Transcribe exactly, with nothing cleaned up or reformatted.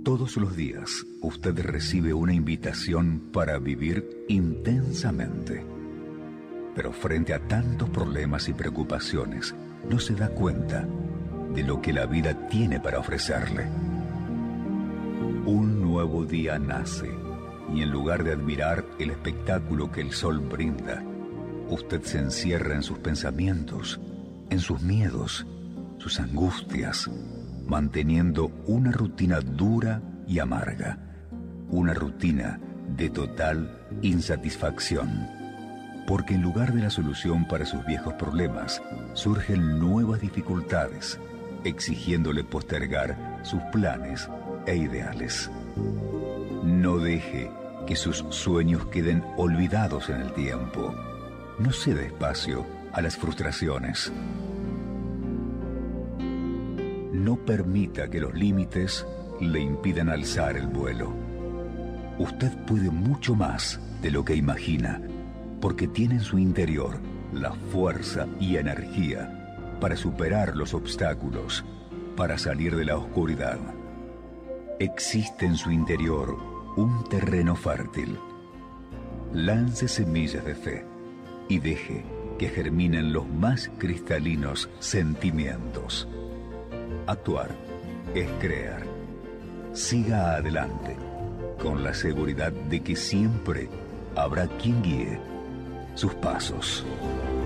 Todos los días usted recibe una invitación para vivir intensamente. Pero frente a tantos problemas y preocupaciones, no se da cuenta de lo que la vida tiene para ofrecerle. Un nuevo día nace y en lugar de admirar el espectáculo que el sol brinda, usted se encierra en sus pensamientos, en sus miedos, sus angustias, manteniendo una rutina dura y amarga, una rutina de total insatisfacción. Porque en lugar de la solución para sus viejos problemas, surgen nuevas dificultades, exigiéndole postergar sus planes e ideales. No deje que sus sueños queden olvidados en el tiempo. No ceda espacio a las frustraciones. No permita que los límites le impidan alzar el vuelo. Usted puede mucho más de lo que imagina, porque tiene en su interior la fuerza y energía para superar los obstáculos, para salir de la oscuridad. Existe en su interior un terreno fértil. Lance semillas de fe y deje que germinen los más cristalinos sentimientos. Actuar es crear. Siga adelante, con la seguridad de que siempre habrá quien guíe sus pasos.